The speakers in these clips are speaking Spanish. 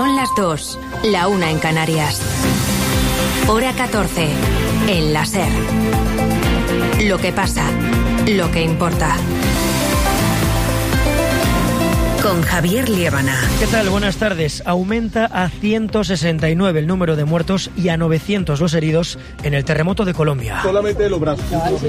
Son las 2, la 1 en Canarias. Hora 14, en la SER. Lo que pasa, lo que importa. Con Javier Liébana. ¿Qué tal? Buenas tardes. Aumenta a 169 el número de muertos y a 900 los heridos en el terremoto de Colombia. Solamente los brazos.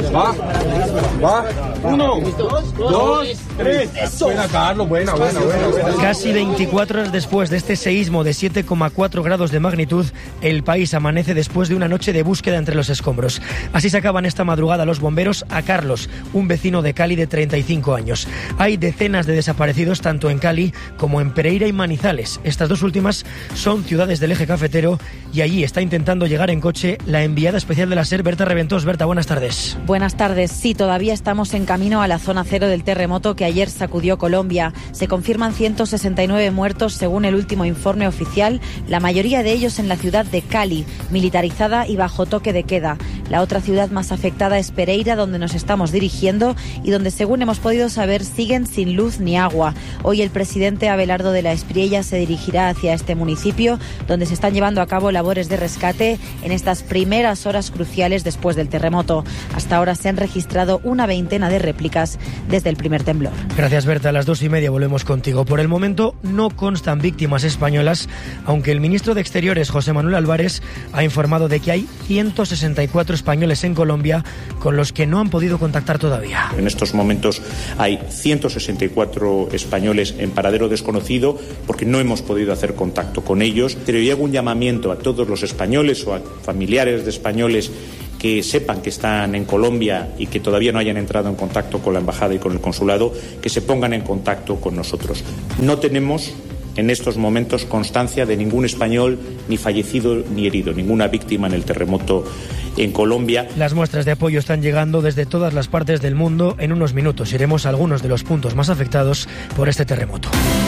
Va. 1, 2, 3. Buena, Carlos. Buena. Casi 24 horas después de este seísmo de 7,4 grados de magnitud, el país amanece después de una noche de búsqueda entre los escombros. Así sacaban esta madrugada los bomberos a Carlos, un vecino de Cali de 35 años. Hay decenas de desaparecidos tanto en Cali como en Pereira y Manizales. Estas dos últimas son ciudades del eje cafetero y allí está intentando llegar en coche la enviada especial de la SER, Berta Reventós. Berta, buenas tardes. Buenas tardes. Sí, todavía estamos en camino a la zona cero del terremoto que ayer sacudió Colombia. Se confirman 169 muertos según el último informe oficial, la mayoría de ellos en la ciudad de Cali, militarizada y bajo toque de queda. La otra ciudad más afectada es Pereira, donde nos estamos dirigiendo y donde, según hemos podido saber, siguen sin luz ni agua. Hoy el presidente Abelardo de la Espriella se dirigirá hacia este municipio, donde se están llevando a cabo labores de rescate en estas primeras horas cruciales después del terremoto. Hasta ahora se han registrado una veintena de réplicas desde el primer temblor. Gracias, Berta. A las 2:30 volvemos contigo. Por el momento no constan víctimas españolas, aunque el ministro de Exteriores, José Manuel Álvarez, ha informado de que hay 164 españoles en Colombia con los que no han podido contactar todavía. En estos momentos hay 164 españoles en paradero desconocido porque no hemos podido hacer contacto con ellos. Pero yo hago un llamamiento a todos los españoles o a familiares de españoles que sepan que están en Colombia y que todavía no hayan entrado en contacto con la embajada y con el consulado, que se pongan en contacto con nosotros. No tenemos en estos momentos constancia de ningún español ni fallecido ni herido, ninguna víctima en el terremoto en Colombia. Las muestras de apoyo están llegando desde todas las partes del mundo. En unos minutos iremos a algunos de los puntos más afectados por este terremoto.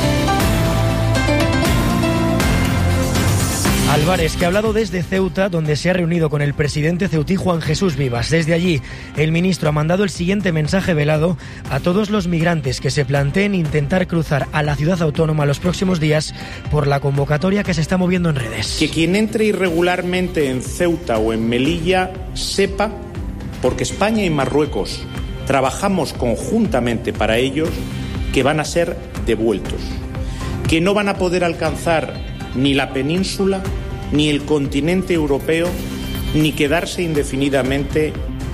Álvarez, que ha hablado desde Ceuta, donde se ha reunido con el presidente ceutí Juan Jesús Vivas. Desde allí, el ministro ha mandado el siguiente mensaje velado a todos los migrantes que se planteen intentar cruzar a la ciudad autónoma los próximos días por la convocatoria que se está moviendo en redes. Que quien entre irregularmente en Ceuta o en Melilla sepa, porque España y Marruecos trabajamos conjuntamente para ellos, que van a ser devueltos, que no van a poder alcanzar ni la península, ni el continente europeo, ni quedarse indefinidamente.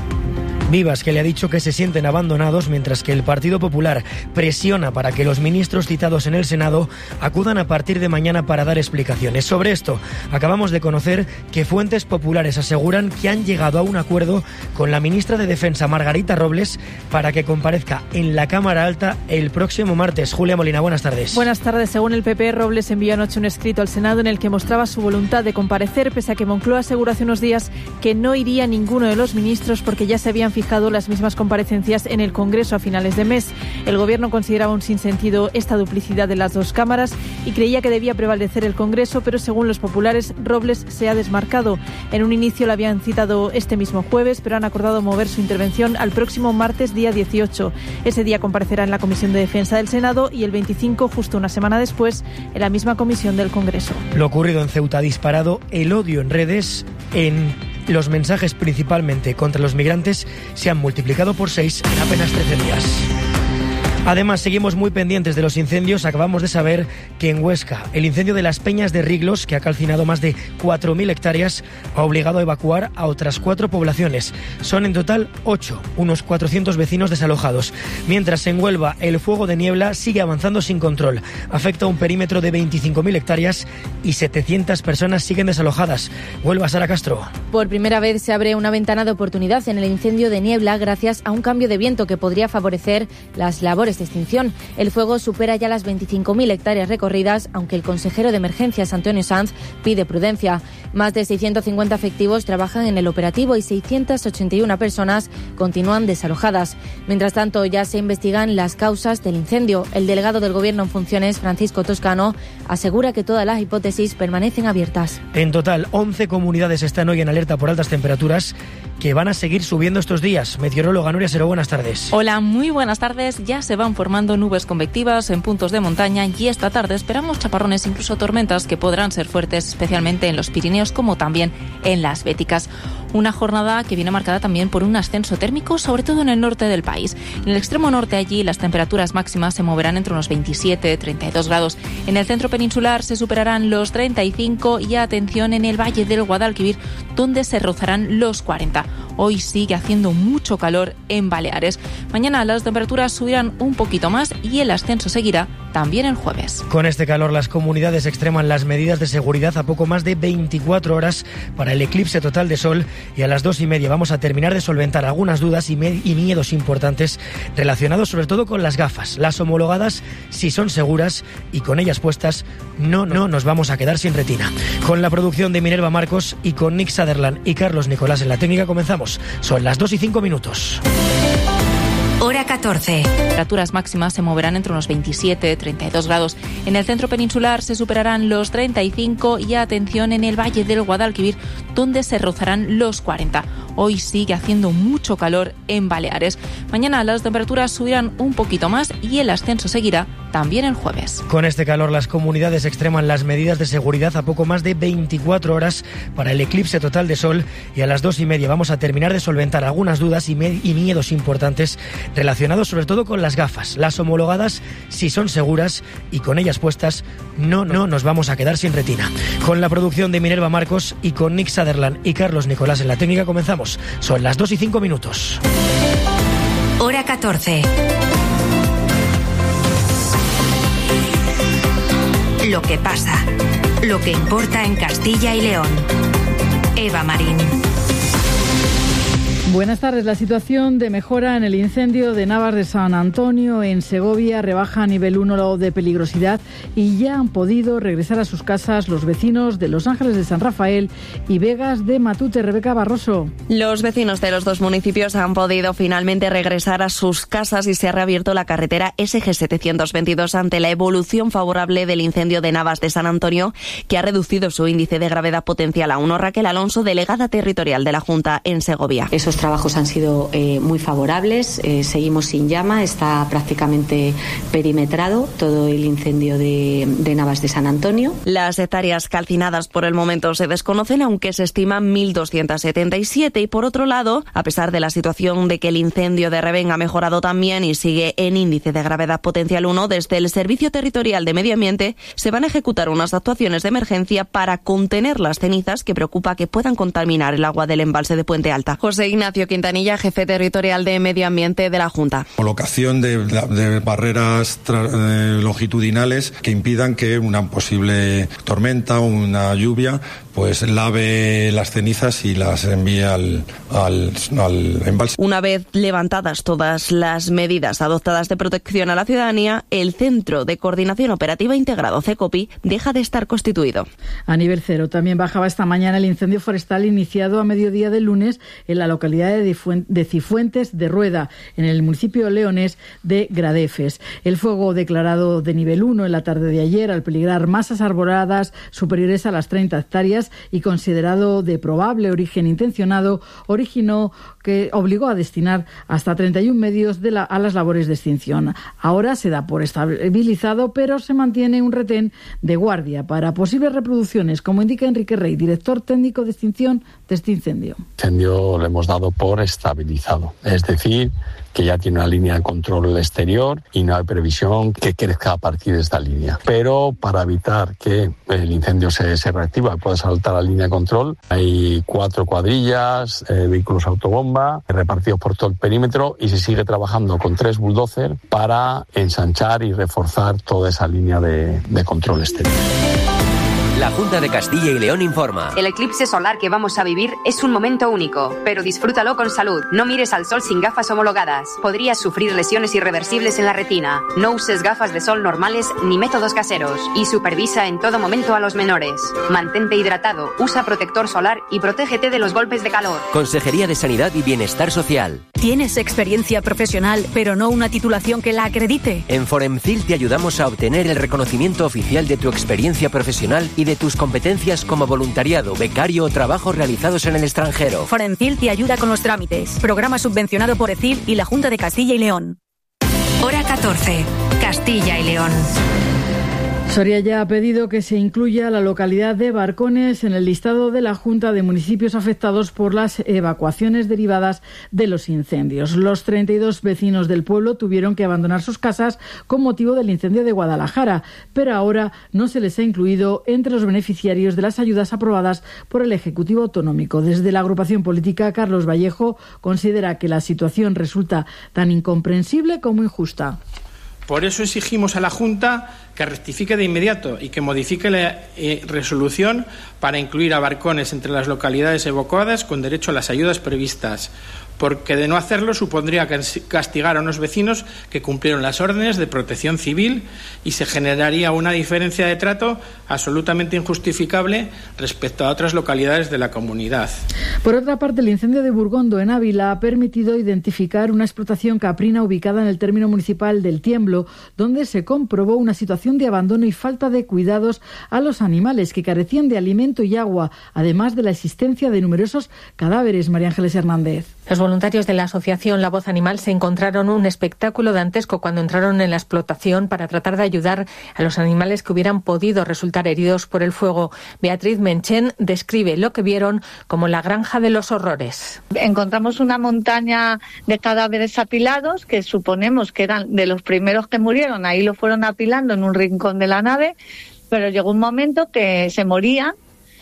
Vivas, que le ha dicho que se sienten abandonados, mientras que el Partido Popular presiona para que los ministros citados en el Senado acudan a partir de mañana para dar explicaciones. Sobre esto, acabamos de conocer que fuentes populares aseguran que han llegado a un acuerdo con la ministra de Defensa, Margarita Robles, para que comparezca en la Cámara Alta el próximo martes. Julia Molina, buenas tardes. Buenas tardes. Según el PP, Robles envió anoche un escrito al Senado en el que mostraba su voluntad de comparecer, pese a que Moncloa aseguró hace unos días que no iría ninguno de los ministros porque ya se habían fijado las mismas comparecencias en el Congreso a finales de mes. El Gobierno consideraba un sinsentido esta duplicidad de las dos cámaras y creía que debía prevalecer el Congreso, pero según los populares, Robles se ha desmarcado. En un inicio la habían citado este mismo jueves, pero han acordado mover su intervención al próximo martes, día 18. Ese día comparecerá en la Comisión de Defensa del Senado y el 25, justo una semana después, en la misma comisión del Congreso. Lo ocurrido en Ceuta ha disparado el odio en redes. Los mensajes principalmente contra los migrantes se han multiplicado por 6 en apenas 13 días. Además, seguimos muy pendientes de los incendios. Acabamos de saber que en Huesca, el incendio de las Peñas de Riglos, que ha calcinado más de 4.000 hectáreas, ha obligado a evacuar a otras 4 poblaciones. Son en total 8, unos 400 vecinos desalojados. Mientras en Huelva, el fuego de niebla sigue avanzando sin control. Afecta a un perímetro de 25.000 hectáreas y 700 personas siguen desalojadas. Huelva, Sara Castro. Por primera vez se abre una ventana de oportunidad en el incendio de niebla gracias a un cambio de viento que podría favorecer las labores de extinción. El fuego supera ya las 25.000 hectáreas recorridas, aunque el consejero de Emergencias, Antonio Sanz, pide prudencia. Más de 650 efectivos trabajan en el operativo y 681 personas continúan desalojadas. Mientras tanto, ya se investigan las causas del incendio. El delegado del Gobierno en funciones, Francisco Toscano, asegura que todas las hipótesis permanecen abiertas. En total, 11 comunidades están hoy en alerta por altas temperaturas que van a seguir subiendo estos días. Meteoróloga Nuria Seró, buenas tardes. Hola, muy buenas tardes. Ya se van formando nubes convectivas en puntos de montaña y esta tarde esperamos chaparrones, incluso tormentas, que podrán ser fuertes, especialmente en los Pirineos como también en las Béticas. Una jornada que viene marcada también por un ascenso térmico, sobre todo en el norte del país. En el extremo norte, allí las temperaturas máximas se moverán entre unos 27 y 32 grados. En el centro peninsular se superarán los 35 y atención en el valle del Guadalquivir, donde se rozarán los 40. Hoy sigue haciendo mucho calor en Baleares. Mañana las temperaturas subirán un poquito más y el ascenso seguirá también el jueves. Con este calor, las comunidades extreman las medidas de seguridad a poco más de 24 horas para el eclipse total de sol, y a las 2:30 vamos a terminar de solventar algunas dudas y miedos importantes relacionados sobre todo con las gafas. Las homologadas, si son seguras, y con ellas puestas, no nos vamos a quedar sin retina. Con la producción de Minerva Marcos y con Nick Sutherland y Carlos Nicolás en la técnica comenzamos. Son las 2:05. Hora 14. Temperaturas máximas se moverán entre unos 27 y 32 grados. En el centro peninsular se superarán los 35 y atención en el valle del Guadalquivir, donde se rozarán los 40. Hoy sigue haciendo mucho calor en Baleares. Mañana las temperaturas subirán un poquito más y el ascenso seguirá también el jueves. Con este calor, las comunidades extreman las medidas de seguridad a poco más de 24 horas para el eclipse total de sol, y a las 2:30 vamos a terminar de solventar algunas dudas y miedos importantes relacionados sobre todo con las gafas. Las homologadas, si son seguras, y con ellas puestas, no nos vamos a quedar sin retina. Con la producción de Minerva Marcos y con Nick Sutherland y Carlos Nicolás en la técnica comenzamos. Son las 2:05. Hora 14. Lo que pasa, lo que importa en Castilla y León. Eva Marín. Buenas tardes. La situación de mejora en el incendio de Navas de San Antonio en Segovia rebaja a nivel 1 de peligrosidad y ya han podido regresar a sus casas los vecinos de Los Ángeles de San Rafael y Vegas de Matute. Rebeca Barroso. Los vecinos de los dos municipios han podido finalmente regresar a sus casas y se ha reabierto la carretera SG 722 ante la evolución favorable del incendio de Navas de San Antonio, que ha reducido su índice de gravedad potencial a 1. Raquel Alonso, delegada territorial de la Junta en Segovia. Esos trabajos han sido muy favorables, seguimos sin llama, está prácticamente perimetrado todo el incendio de Navas de San Antonio. Las hectáreas calcinadas por el momento se desconocen, aunque se estiman 1.277, y por otro lado, a pesar de la situación de que el incendio de Reben ha mejorado también y sigue en índice de gravedad potencial 1, desde el Servicio Territorial de Medio Ambiente se van a ejecutar unas actuaciones de emergencia para contener las cenizas que preocupa que puedan contaminar el agua del embalse de Puente Alta. José Ignacio Quintanilla, jefe territorial de Medio Ambiente de la Junta. Colocación de barreras longitudinales que impidan que una posible tormenta o una lluvia pues lave las cenizas y las envíe al embalse. Una vez levantadas todas las medidas adoptadas de protección a la ciudadanía, el Centro de Coordinación Operativa Integrado, CECOPI, deja de estar constituido. A nivel 0 también bajaba esta mañana el incendio forestal iniciado a mediodía del lunes en la localidad de Cifuentes de Rueda, en el municipio leonés de Gradefes. El fuego, declarado de nivel 1 en la tarde de ayer, al peligrar masas arboladas superiores a las 30 hectáreas y considerado de probable origen intencionado, originó que obligó a destinar hasta 31 medios a las labores de extinción. Ahora se da por estabilizado, pero se mantiene un retén de guardia para posibles reproducciones, como indica Enrique Rey, director técnico de extinción de este incendio. El incendio lo hemos dado por estabilizado, es decir, que ya tiene una línea de control exterior y no hay previsión que crezca a partir de esta línea. Pero para evitar que el incendio se reactiva y pueda saltar la línea de control, hay 4 cuadrillas, vehículos autobomba repartidos por todo el perímetro, y se sigue trabajando con 3 bulldozers para ensanchar y reforzar toda esa línea de control exterior. La Junta de Castilla y León informa. El eclipse solar que vamos a vivir es un momento único, pero disfrútalo con salud. No mires al sol sin gafas homologadas. Podrías sufrir lesiones irreversibles en la retina. No uses gafas de sol normales ni métodos caseros. Y supervisa en todo momento a los menores. Mantente hidratado, usa protector solar y protégete de los golpes de calor. Consejería de Sanidad y Bienestar Social. ¿Tienes experiencia profesional, pero no una titulación que la acredite? En Foremcil te ayudamos a obtener el reconocimiento oficial de tu experiencia profesional y de tus competencias como voluntariado, becario o trabajos realizados en el extranjero. Forencil te ayuda con los trámites. Programa subvencionado por ECIL y la Junta de Castilla y León. Hora 14. Castilla y León. Soria ya ha pedido que se incluya la localidad de Barcones en el listado de la Junta de municipios afectados por las evacuaciones derivadas de los incendios. Los 32 vecinos del pueblo tuvieron que abandonar sus casas con motivo del incendio de Guadalajara, pero ahora no se les ha incluido entre los beneficiarios de las ayudas aprobadas por el Ejecutivo Autonómico. Desde la agrupación política, Carlos Vallejo considera que la situación resulta tan incomprensible como injusta. Por eso exigimos a la Junta que rectifique de inmediato y que modifique la resolución para incluir a Barcones entre las localidades evacuadas con derecho a las ayudas previstas, porque de no hacerlo supondría castigar a unos vecinos que cumplieron las órdenes de protección civil y se generaría una diferencia de trato absolutamente injustificable respecto a otras localidades de la comunidad. Por otra parte, el incendio de Burgondo en Ávila ha permitido identificar una explotación caprina ubicada en el término municipal del Tiemblo, donde se comprobó una situación de abandono y falta de cuidados a los animales que carecían de alimento y agua, además de la existencia de numerosos cadáveres. María Ángeles Hernández. Los voluntarios de la asociación La Voz Animal se encontraron un espectáculo dantesco cuando entraron en la explotación para tratar de ayudar a los animales que hubieran podido resultar heridos por el fuego. Beatriz Menchen describe lo que vieron como la granja de los horrores. Encontramos una montaña de cadáveres apilados que suponemos que eran de los primeros que murieron. Ahí lo fueron apilando en un rincón de la nave, pero llegó un momento que se morían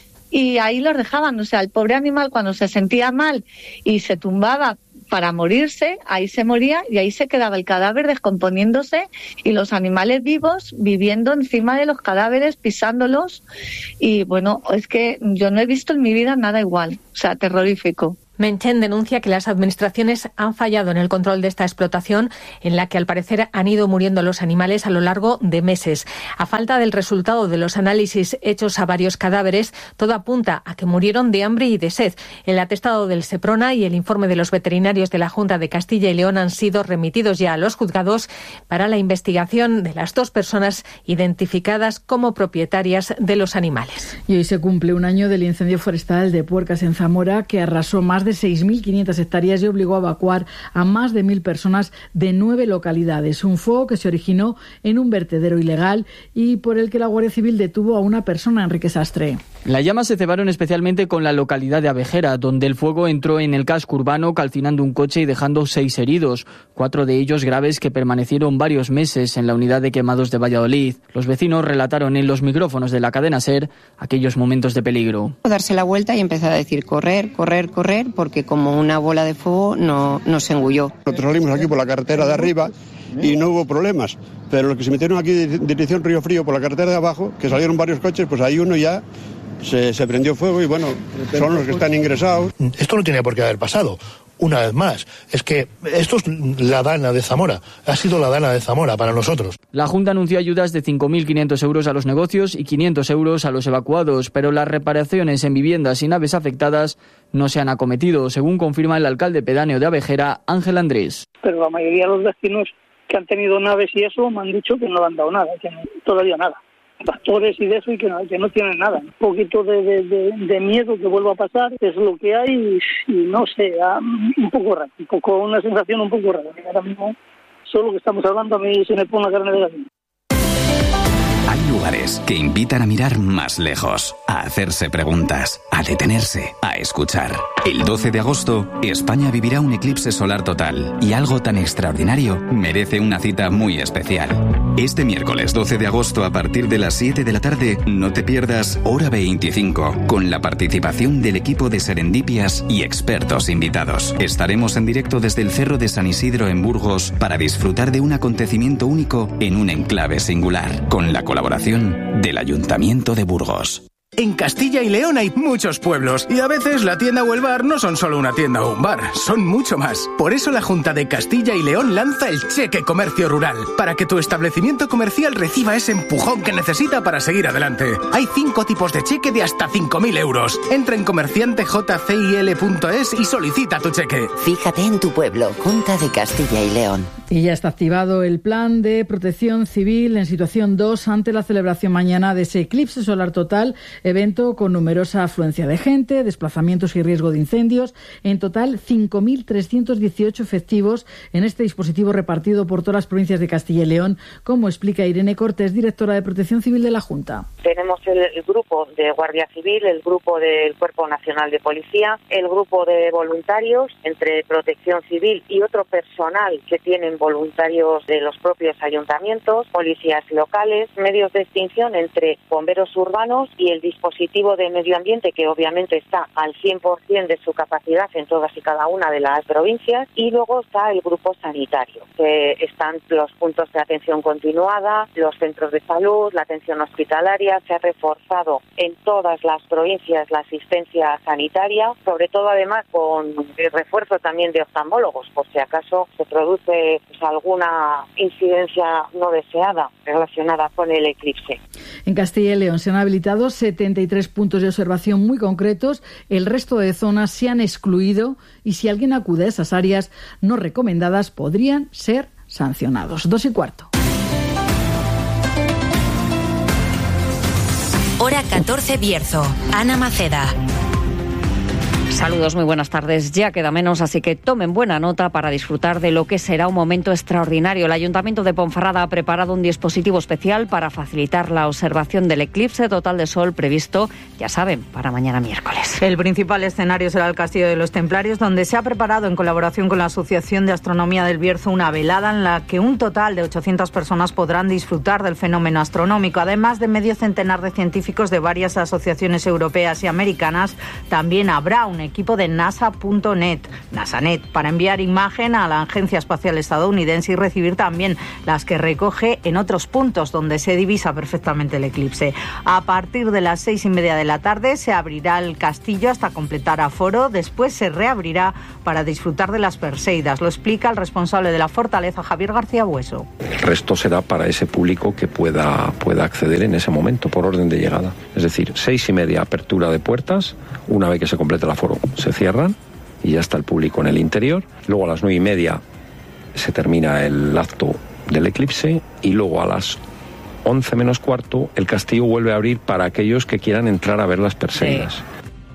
y ahí los dejaban. O sea, el pobre animal cuando se sentía mal y se tumbaba para morirse, ahí se moría y ahí se quedaba el cadáver descomponiéndose y los animales vivos viviendo encima de los cadáveres, pisándolos. Y bueno, es que yo no he visto en mi vida nada igual. O sea, terrorífico. Menchen denuncia que las administraciones han fallado en el control de esta explotación, en la que al parecer han ido muriendo los animales a lo largo de meses. A falta del resultado de los análisis hechos a varios cadáveres, todo apunta a que murieron de hambre y de sed. El atestado del Seprona y el informe de los veterinarios de la Junta de Castilla y León han sido remitidos ya a los juzgados para la investigación de las dos personas identificadas como propietarias de los animales. Y hoy se cumple un año del incendio forestal de Puercas en Zamora, que arrasó más de 6.500 hectáreas y obligó a evacuar a más de 1.000 personas de 9 localidades. Un fuego que se originó en un vertedero ilegal y por el que la Guardia Civil detuvo a una persona, Enrique Sastre. Las llamas se cebaron especialmente con la localidad de Abejera, donde el fuego entró en el casco urbano calcinando un coche y dejando 6 heridos, 4 de ellos graves que permanecieron varios meses en la unidad de quemados de Valladolid. Los vecinos relataron en los micrófonos de la cadena SER aquellos momentos de peligro. Darse la vuelta y empezar a decir correr, correr, correr, porque como una bola de fuego nos engulló. Nosotros salimos aquí por la carretera de arriba y no hubo problemas, pero los que se metieron aquí de dirección Río Frío por la carretera de abajo, que salieron varios coches, pues ahí uno ya se prendió fuego y bueno, son los que están ingresados. Esto no tenía por qué haber pasado. Una vez más, es que esto es la Dana de Zamora, ha sido la Dana de Zamora para nosotros. La Junta anunció ayudas de 5.500 euros a los negocios y 500 euros a los evacuados, pero las reparaciones en viviendas y naves afectadas no se han acometido, según confirma el alcalde pedáneo de Abejera, Ángel Andrés. Pero la mayoría de los vecinos que han tenido naves y eso me han dicho que no le han dado nada, que todavía nada. Tractores y de eso y que no tienen nada. Un poquito de miedo que vuelva a pasar es lo que hay y no sé, un poco raro, una sensación un poco rara. Ahora mismo, solo que estamos hablando, a mí se me pone la carne de gallina. Hay lugares que invitan a mirar más lejos, a hacerse preguntas, a detenerse, a escuchar. El 12 de agosto, España vivirá un eclipse solar total y algo tan extraordinario merece una cita muy especial. Este miércoles 12 de agosto a partir de las 7 de la tarde, no te pierdas Hora 25, con la participación del equipo de Serendipias y expertos invitados. Estaremos en directo desde el Cerro de San Isidro en Burgos para disfrutar de un acontecimiento único en un enclave singular, con la colaboración del Ayuntamiento de Burgos. En Castilla y León hay muchos pueblos y a veces la tienda o el bar no son solo una tienda o un bar, son mucho más. Por eso la Junta de Castilla y León lanza el Cheque Comercio Rural, para que tu establecimiento comercial reciba ese empujón que necesita para seguir adelante. Hay 5 tipos de cheque de hasta 5.000 euros. Entra en comerciantejcil.es y solicita tu cheque. Fíjate en tu pueblo, Junta de Castilla y León. Y ya está activado el plan de protección civil en situación 2 ante la celebración mañana de ese eclipse solar total, evento con numerosa afluencia de gente, desplazamientos y riesgo de incendios. En total, 5.318 efectivos en este dispositivo repartido por todas las provincias de Castilla y León, como explica Irene Cortés, directora de Protección Civil de la Junta. Tenemos el grupo de Guardia Civil, el grupo del Cuerpo Nacional de Policía, el grupo de voluntarios entre Protección Civil y otro personal que tienen voluntarios de los propios ayuntamientos, policías locales, medios de extinción entre bomberos urbanos y el dispositivo de medio ambiente, que obviamente está al 100% de su capacidad en todas y cada una de las provincias, y luego está el grupo sanitario, que están los puntos de atención continuada, los centros de salud, la atención hospitalaria. Se ha reforzado en todas las provincias la asistencia sanitaria, sobre todo además con el refuerzo también de oftalmólogos, por si acaso se produce alguna incidencia no deseada relacionada con el eclipse. En Castilla y León se han habilitado 73 puntos de observación muy concretos, el resto de zonas se han excluido y si alguien acude a esas áreas no recomendadas podrían ser sancionados. 2:15. Hora 14 Bierzo. Ana Maceda. Saludos, muy buenas tardes. Ya queda menos, así que tomen buena nota para disfrutar de lo que será un momento extraordinario. El Ayuntamiento de Ponferrada ha preparado un dispositivo especial para facilitar la observación del eclipse total de sol previsto, ya saben, para mañana miércoles. El principal escenario será el Castillo de los Templarios, donde se ha preparado en colaboración con la Asociación de Astronomía del Bierzo una velada en la que un total de 800 personas podrán disfrutar del fenómeno astronómico. Además de medio centenar de científicos de varias asociaciones europeas y americanas, también habrá un equipo de NASA.net, NASANet, para enviar imagen a la Agencia Espacial Estadounidense y recibir también las que recoge en otros puntos donde se divisa perfectamente el eclipse. A partir de las 6:30 de la tarde se abrirá el castillo hasta completar aforo, después se reabrirá para disfrutar de las Perseidas. Lo explica el responsable de la fortaleza, Javier García Bueso. El resto será para ese público que pueda acceder en ese momento por orden de llegada. Es decir, 6:30 apertura de puertas, una vez que se complete el aforo se cierran y ya está el público en el interior. Luego a las 9:30 se termina el acto del eclipse y luego a las 11 menos cuarto el castillo vuelve a abrir para aquellos que quieran entrar a ver las Perseidas. Sí.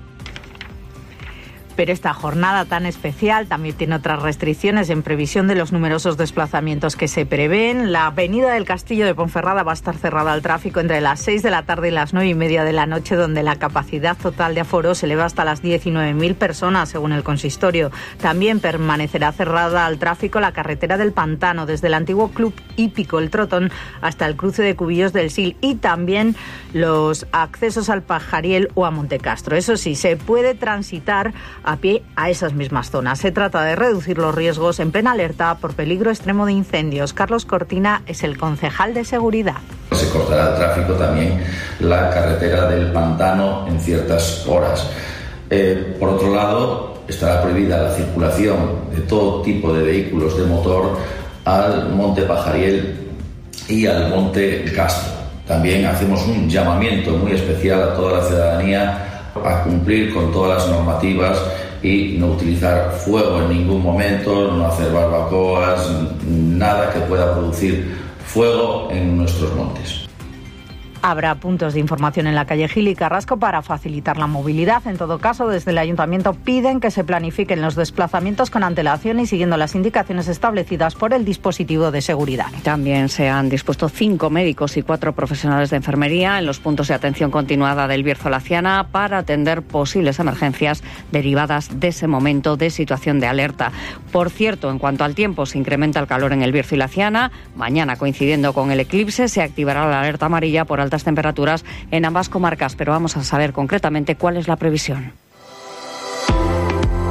Pero esta jornada tan especial también tiene otras restricciones en previsión de los numerosos desplazamientos que se prevén. La avenida del Castillo de Ponferrada va a estar cerrada al tráfico entre las 6 de la tarde y las 9:30 de la noche, donde la capacidad total de aforo se eleva hasta las 19.000 personas, según el consistorio. También permanecerá cerrada al tráfico la carretera del Pantano, desde el antiguo Club Hípico El Trotón hasta el cruce de Cubillos del Sil, y también los accesos al Pajariel o a Montecastro. Eso sí, se puede transitar a pie a esas mismas zonas. Se trata de reducir los riesgos en plena alerta por peligro extremo de incendios. Carlos Cortina es el concejal de seguridad. Se cortará el tráfico también la carretera del Pantano en ciertas horas. Por otro lado, estará prohibida la circulación de todo tipo de vehículos de motor al Monte Pajariel y al Monte Castro. También hacemos un llamamiento muy especial a toda la ciudadanía a cumplir con todas las normativas y no utilizar fuego en ningún momento, no hacer barbacoas, nada que pueda producir fuego en nuestros montes. Habrá puntos de información en la calle Gil y Carrasco para facilitar la movilidad. En todo caso, desde el Ayuntamiento piden que se planifiquen los desplazamientos con antelación y siguiendo las indicaciones establecidas por el dispositivo de seguridad. También se han dispuesto 5 médicos y 4 profesionales de enfermería en los puntos de atención continuada del Bierzo-Laciana para atender posibles emergencias derivadas de ese momento de situación de alerta. Por cierto, en cuanto al tiempo, se incrementa el calor en el Bierzo y Laciana. Mañana, coincidiendo con el eclipse, se activará la alerta amarilla por altas temperaturas en ambas comarcas, pero vamos a saber concretamente cuál es la previsión.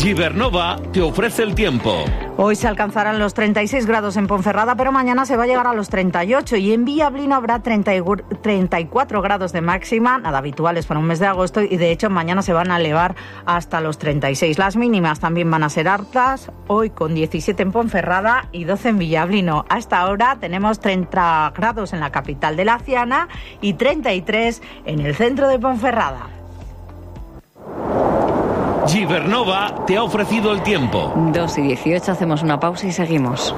Gibernova te ofrece el tiempo. Hoy se alcanzarán los 36 grados en Ponferrada, pero mañana se va a llegar a los 38 y en Villablino habrá 34 grados de máxima, nada habituales para un mes de agosto, y de hecho mañana se van a elevar hasta los 36. Las mínimas también van a ser altas, hoy con 17 en Ponferrada y 12 en Villablino. Hasta ahora tenemos 30 grados en la capital de Laciana y 33 en el centro de Ponferrada. Gibernova te ha ofrecido el tiempo. 2:18, hacemos una pausa y seguimos.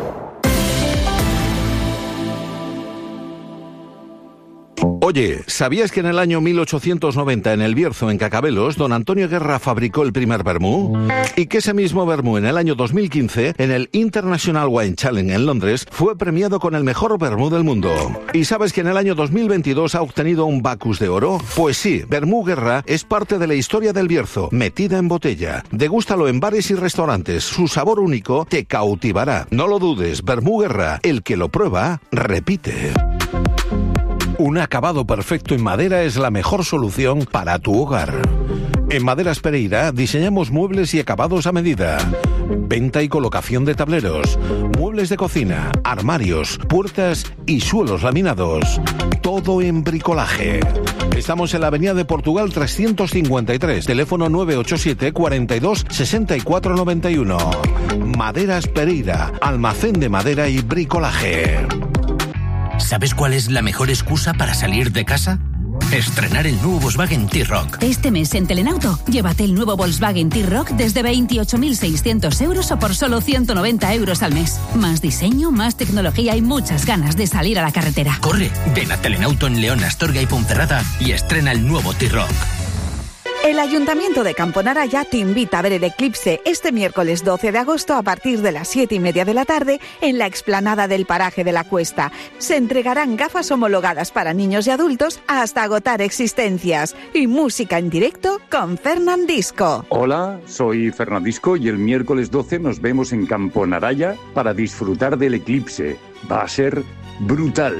Oye, ¿sabías que en el año 1890 en El Bierzo, en Cacabelos, don Antonio Guerra fabricó el primer vermú? Y que ese mismo vermú en el año 2015, en el International Wine Challenge en Londres, fue premiado con el mejor vermú del mundo. ¿Y sabes que en el año 2022 ha obtenido un Bacus de oro? Pues sí, Vermú Guerra es parte de la historia del Bierzo, metida en botella. Degústalo en bares y restaurantes, su sabor único te cautivará. No lo dudes, Vermú Guerra, el que lo prueba, repite. Un acabado perfecto en madera es la mejor solución para tu hogar. En Maderas Pereira diseñamos muebles y acabados a medida. Venta y colocación de tableros, muebles de cocina, armarios, puertas y suelos laminados. Todo en bricolaje. Estamos en la Avenida de Portugal 353, teléfono 987 42 64 91. Maderas Pereira, almacén de madera y bricolaje. ¿Sabes cuál es la mejor excusa para salir de casa? Estrenar el nuevo Volkswagen T-Roc. Este mes en Telenauto, llévate el nuevo Volkswagen T-Roc desde 28.600 euros o por solo 190 euros al mes. Más diseño, más tecnología y muchas ganas de salir a la carretera. Corre, ven a Telenauto en León, Astorga y Ponferrada y estrena el nuevo T-Roc. El Ayuntamiento de Camponaraya te invita a ver el eclipse este miércoles 12 de agosto a partir de las 7:30 de la tarde en la explanada del paraje de la Cuesta. Se entregarán gafas homologadas para niños y adultos hasta agotar existencias y música en directo con Fernandisco. Hola, soy Fernandisco y el miércoles 12 nos vemos en Camponaraya para disfrutar del eclipse. Va a ser brutal.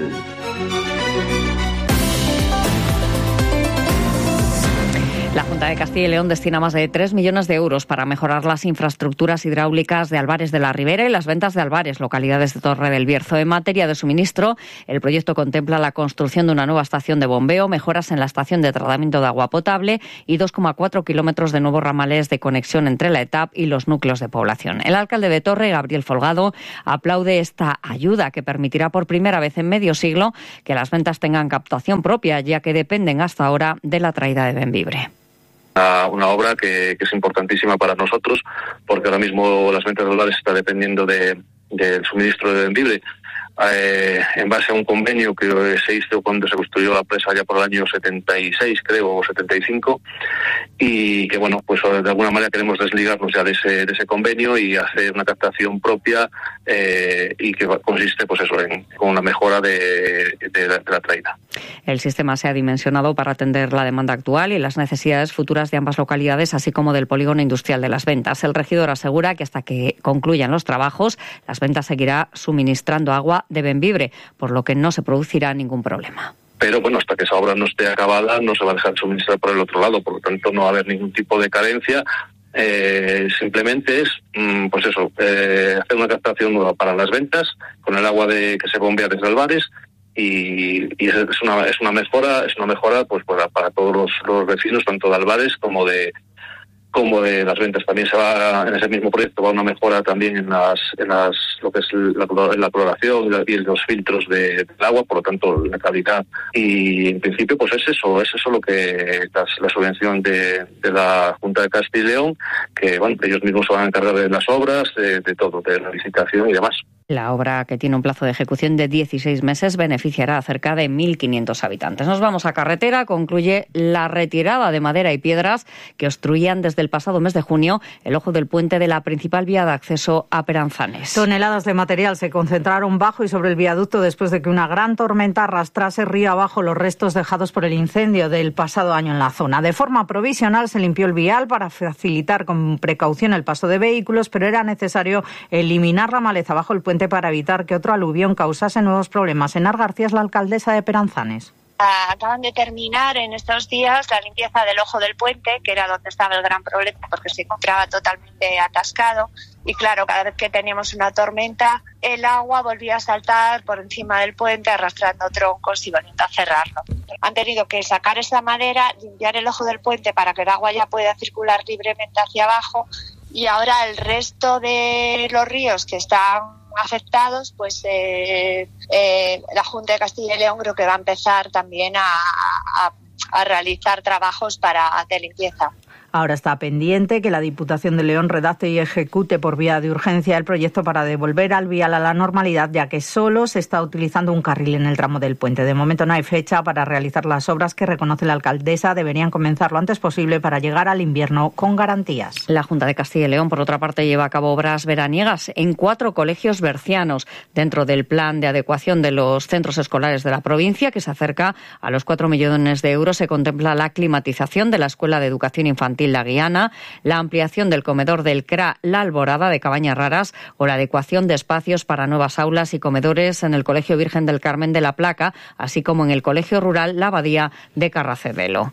La Junta de Castilla y León destina más de 3 millones de euros para mejorar las infraestructuras hidráulicas de Albares de la Ribera y las Ventas de Albares, localidades de Torre del Bierzo. En materia de suministro, el proyecto contempla la construcción de una nueva estación de bombeo, mejoras en la estación de tratamiento de agua potable y 2,4 kilómetros de nuevos ramales de conexión entre la ETAP y los núcleos de población. El alcalde de Torre, Gabriel Folgado, aplaude esta ayuda que permitirá por primera vez en medio siglo que las Ventas tengan captación propia, ya que dependen hasta ahora de la traída de Bembibre. Una obra que es importantísima para nosotros, porque ahora mismo las Ventas de Albares está dependiendo del suministro de Bembibre, en base a un convenio que se hizo cuando se construyó la presa ya por el año 76, creo, o 75, y que, bueno, pues de alguna manera queremos desligarnos ya de ese convenio y hacer una captación propia y que consiste, pues eso, con una mejora de la traída. El sistema se ha dimensionado para atender la demanda actual y las necesidades futuras de ambas localidades, así como del polígono industrial de Las Ventas. El regidor asegura que hasta que concluyan los trabajos, Las Ventas seguirá suministrando agua de Bembibre, por lo que no se producirá ningún problema. Pero bueno, hasta que esa obra no esté acabada, no se va a dejar suministrar por el otro lado, por lo tanto no va a haber ningún tipo de carencia. Simplemente es, pues eso, hacer una captación nueva para Las Ventas con el agua que se bombea desde Albares. Y es una mejora pues para todos los vecinos, tanto de Albares como de Las Ventas. También se va, en ese mismo proyecto, va una mejora también en lo que es la cloración y los filtros del agua, por lo tanto la calidad. Y en principio pues es eso lo que la subvención de la Junta de Castilla y León, que bueno, ellos mismos se van a encargar de las obras, de todo, de la licitación y demás. La obra, que tiene un plazo de ejecución de 16 meses, beneficiará a cerca de 1.500 habitantes. Nos vamos a carretera. Concluye la retirada de madera y piedras que obstruían desde el pasado mes de junio el ojo del puente de la principal vía de acceso a Peranzanes. Toneladas de material se concentraron bajo y sobre el viaducto después de que una gran tormenta arrastrase río abajo los restos dejados por el incendio del pasado año en la zona. De forma provisional se limpió el vial para facilitar con precaución el paso de vehículos, pero era necesario eliminar la maleza bajo el puente para evitar que otro aluvión causase nuevos problemas. Enar García es la alcaldesa de Peranzanes. Acaban de terminar en estos días la limpieza del ojo del puente, que era donde estaba el gran problema porque se encontraba totalmente atascado. Y claro, cada vez que teníamos una tormenta, el agua volvía a saltar por encima del puente arrastrando troncos y volviendo a cerrarlo. Han tenido que sacar esa madera, limpiar el ojo del puente para que el agua ya pueda circular libremente hacia abajo, y ahora el resto de los ríos que están afectados, pues la Junta de Castilla y León creo que va a empezar también a realizar trabajos de limpieza. Ahora está pendiente que la Diputación de León redacte y ejecute por vía de urgencia el proyecto para devolver al vial a la normalidad, ya que solo se está utilizando un carril en el tramo del puente. De momento no hay fecha para realizar las obras que reconoce la alcaldesa. Deberían comenzar lo antes posible para llegar al invierno con garantías. La Junta de Castilla y León, por otra parte, lleva a cabo obras veraniegas en 4 colegios bercianos dentro del plan de adecuación de los centros escolares de la provincia, que se acerca a los 4 millones de euros. Se contempla la climatización de la Escuela de Educación Infantil La Guiana, la ampliación del comedor del CRA La Alborada de Cabañas Raras o la adecuación de espacios para nuevas aulas y comedores en el Colegio Virgen del Carmen de la Placa, así como en el Colegio Rural La Abadía de Carracedelo.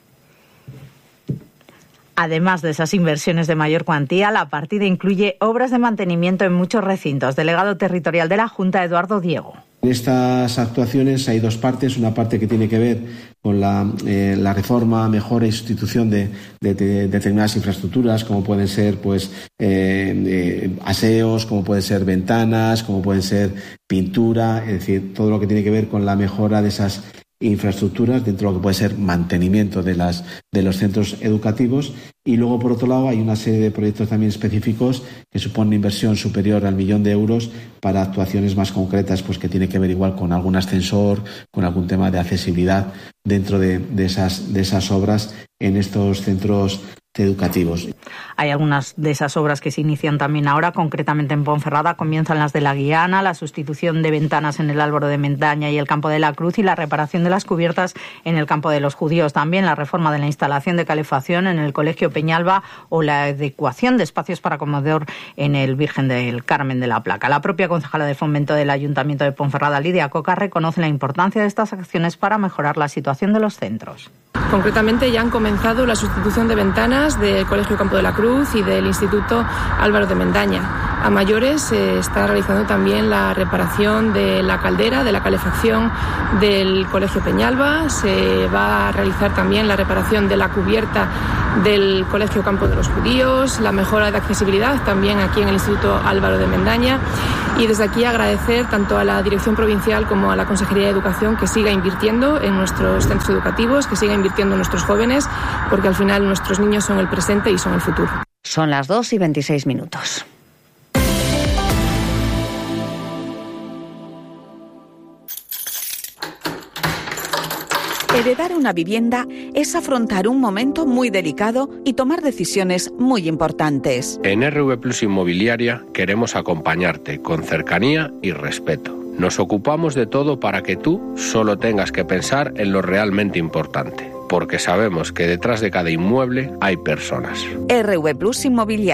Además de esas inversiones de mayor cuantía, la partida incluye obras de mantenimiento en muchos recintos. Delegado territorial de la Junta, Eduardo Diego. En estas actuaciones hay 2 partes, una parte que tiene que ver con la reforma, mejora y sustitución de determinadas infraestructuras, como pueden ser aseos, como pueden ser ventanas, como pueden ser pintura, es decir, todo lo que tiene que ver con la mejora de esas infraestructuras dentro de lo que puede ser mantenimiento de los centros educativos. Y luego, por otro lado, hay una serie de proyectos también específicos que suponen una inversión superior al 1 millón de euros para actuaciones más concretas, pues que tiene que ver igual con algún ascensor, con algún tema de accesibilidad dentro de esas obras en estos centros educativos. Hay algunas de esas obras que se inician también ahora, concretamente en Ponferrada. Comienzan las de La Guiana, la sustitución de ventanas en el Álvaro de Mendaña y el Campo de la Cruz, y la reparación de las cubiertas en el Campo de los Judíos. También la reforma de la instalación de calefacción en el Colegio Peñalba o la adecuación de espacios para comedor en el Virgen del Carmen de la Placa. La propia concejala de Fomento del Ayuntamiento de Ponferrada, Lidia Coca, reconoce la importancia de estas acciones para mejorar la situación de los centros. Concretamente ya han comenzado la sustitución de ventanas del Colegio Campo de la Cruz y del Instituto Álvaro de Mendaña. A mayores se está realizando también la reparación de la caldera, de la calefacción del Colegio Peñalba. Se va a realizar también la reparación de la cubierta del Colegio Campo de los Judíos, la mejora de accesibilidad también aquí en el Instituto Álvaro de Mendaña. Y desde aquí agradecer tanto a la Dirección Provincial como a la Consejería de Educación que siga invirtiendo en nuestros centros educativos, que siga invirtiendo en nuestros jóvenes, porque al final nuestros niños son el presente y son el futuro. Son las 2:26. Heredar una vivienda es afrontar un momento muy delicado y tomar decisiones muy importantes. En RV Plus Inmobiliaria queremos acompañarte con cercanía y respeto. Nos ocupamos de todo para que tú solo tengas que pensar en lo realmente importante, porque sabemos que detrás de cada inmueble hay personas. RV Plus Inmobiliaria.